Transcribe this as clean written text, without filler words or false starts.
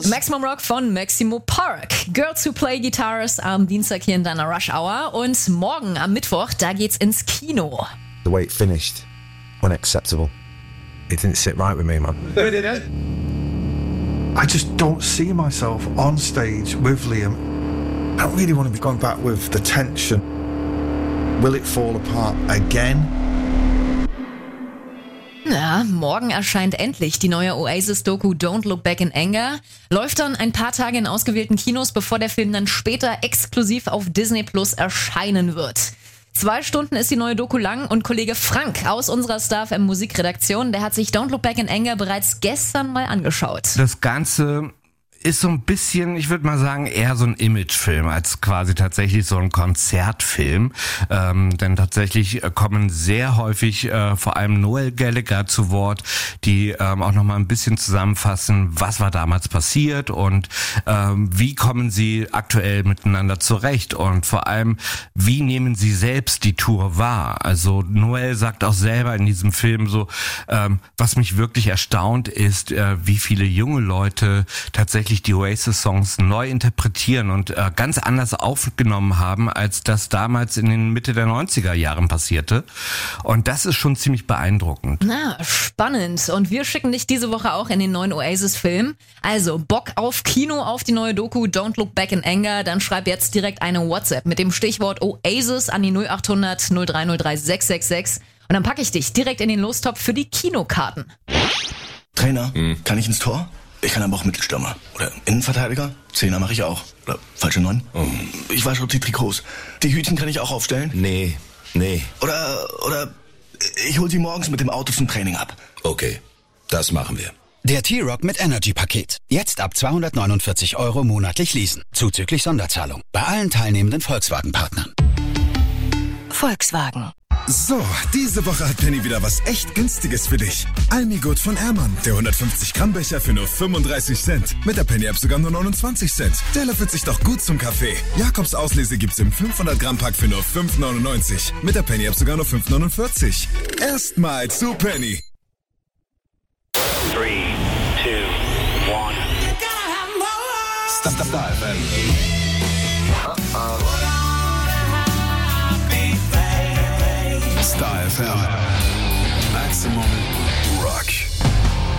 Maximum Rock von Maximo Park. Girls Who Play Guitars am Dienstag hier in deiner Rush Hour. Und morgen am Mittwoch, da geht's ins Kino. The way it finished, unacceptable. It didn't sit right with me, man. I just don't see myself on stage with Liam. I don't really want to be going back with the tension. Will it fall apart again? Ja, morgen erscheint endlich die neue Oasis-Doku Don't Look Back in Anger. Läuft dann ein paar Tage in ausgewählten Kinos, bevor der Film dann später exklusiv auf Disney Plus erscheinen wird. 2 Stunden ist die neue Doku lang und Kollege Frank aus unserer Star FM Musikredaktion, der hat sich Don't Look Back in Anger bereits gestern mal angeschaut. Das Ganze ist so ein bisschen, ich würde mal sagen, eher so ein Imagefilm als quasi tatsächlich so ein Konzertfilm. Denn tatsächlich kommen sehr häufig vor allem Noel Gallagher zu Wort, die auch nochmal ein bisschen zusammenfassen, was war damals passiert und wie kommen sie aktuell miteinander zurecht und vor allem, wie nehmen sie selbst die Tour wahr. Also Noel sagt auch selber in diesem Film so, was mich wirklich erstaunt ist, wie viele junge Leute tatsächlich die Oasis-Songs neu interpretieren und ganz anders aufgenommen haben, als das damals in den Mitte der 90er Jahren passierte. Und das ist schon ziemlich beeindruckend. Na, spannend. Und wir schicken dich diese Woche auch in den neuen Oasis-Film. Also Bock auf Kino, auf die neue Doku Don't Look Back in Anger, dann schreib jetzt direkt eine WhatsApp mit dem Stichwort Oasis an die 0800 0303 666 und dann packe ich dich direkt in den Lostopf für die Kinokarten. Trainer, kann ich ins Tor? Ich kann aber auch Mittelstürmer. Oder Innenverteidiger? Zehner mache ich auch. Oder falsche 9? Ich wasche auch die Trikots. Die Hütchen kann ich auch aufstellen? Nee. Oder ich hol sie morgens mit dem Auto zum Training ab. Okay, das machen wir. Der T-Rock mit Energy-Paket. Jetzt ab 249 € monatlich leasen. Zuzüglich Sonderzahlung. Bei allen teilnehmenden Volkswagen-Partnern. Volkswagen. So, diese Woche hat Penny wieder was echt Günstiges für dich. Almigut von Ehrmann, der 150-Gramm-Becher für nur 35 Cent. Mit der Penny-App sogar nur 29 Cent. Der löffelt sich doch gut zum Kaffee. Jakobs Auslese gibt's im 500-Gramm-Pack für nur 5,99. Mit der Penny-App sogar nur 5,49. Erstmal zu Penny. 3, 2, 1. Stop FM. Star FM. Maximum